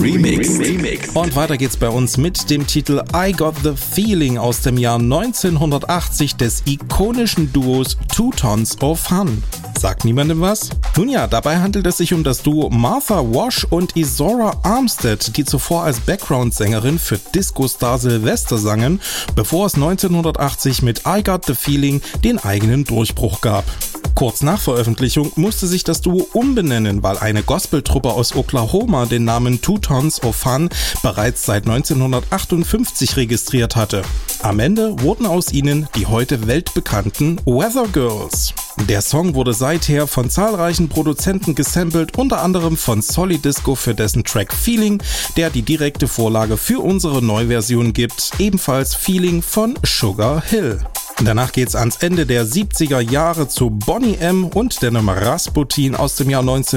Remix. Und weiter geht's bei uns mit dem Titel I Got the Feeling aus dem Jahr 1980 des ikonischen Duos Two Tons of Fun. Sagt niemandem was? Nun ja, dabei handelt es sich um das Duo Martha Wash und Izora Armstead, die zuvor als Background-Sängerin für Disco-Star Sylvester sangen, bevor es 1980 mit I Got the Feeling den eigenen Durchbruch gab. Kurz nach Veröffentlichung musste sich das Duo umbenennen, weil eine Gospeltruppe aus Oklahoma den Namen Two Tons of Fun bereits seit 1958 registriert hatte. Am Ende wurden aus ihnen die heute weltbekannten Weather Girls. Der Song wurde seither von zahlreichen Produzenten gesampelt, unter anderem von Solid Disco für dessen Track Feeling, der die direkte Vorlage für unsere Neuversion gibt, ebenfalls Feeling von Sugar Hill. Danach geht's ans Ende der 70er Jahre zu Boney M. und der Nummer Rasputin aus dem Jahr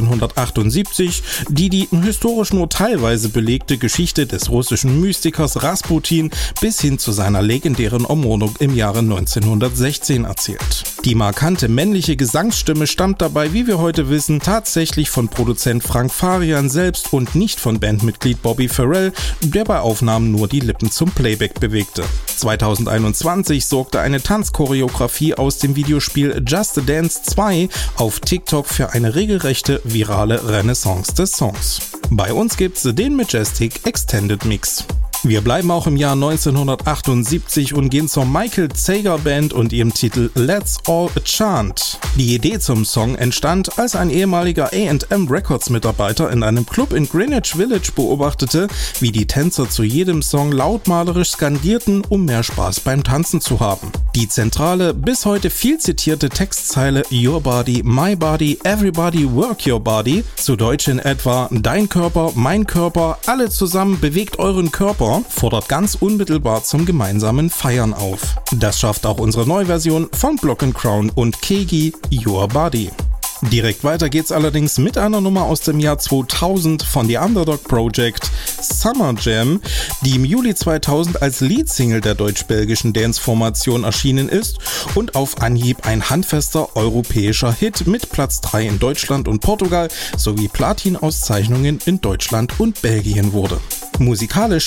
1978, die historisch nur teilweise belegte Geschichte des russischen Mystikers Rasputin bis hin zu seiner legendären Ermordung im Jahre 1916 erzählt. Die markante männliche Gesangsstimme stammt dabei, wie wir heute wissen, tatsächlich von Produzent Frank Farian selbst und nicht von Bandmitglied Bobby Farrell, der bei Aufnahmen nur die Lippen zum Playback bewegte. 2021 sorgte eine Tanzchoreografie aus dem Videospiel Just Dance 2 auf TikTok für eine regelrechte virale Renaissance des Songs. Bei uns gibt's den Majestic Extended Mix. Wir bleiben auch im Jahr 1978 und gehen zur Michael Zager Band und ihrem Titel Let's All Chant. Die Idee zum Song entstand, als ein ehemaliger A&M Records Mitarbeiter in einem Club in Greenwich Village beobachtete, wie die Tänzer zu jedem Song lautmalerisch skandierten, um mehr Spaß beim Tanzen zu haben. Die zentrale, bis heute viel zitierte Textzeile Your Body, My Body, Everybody Work Your Body, zu Deutsch in etwa Dein Körper, mein Körper, alle zusammen bewegt euren Körper, fordert ganz unmittelbar zum gemeinsamen Feiern auf. Das schafft auch unsere Neuversion von Block & Crown und Kegi, Your Body. Direkt weiter geht's allerdings mit einer Nummer aus dem Jahr 2000 von The Underdog Project, Summer Jam, die im Juli 2000 als Leadsingle der deutsch-belgischen Dance-Formation erschienen ist und auf Anhieb ein handfester europäischer Hit mit Platz 3 in Deutschland und Portugal sowie Platin-Auszeichnungen in Deutschland und Belgien wurde. Musikalisch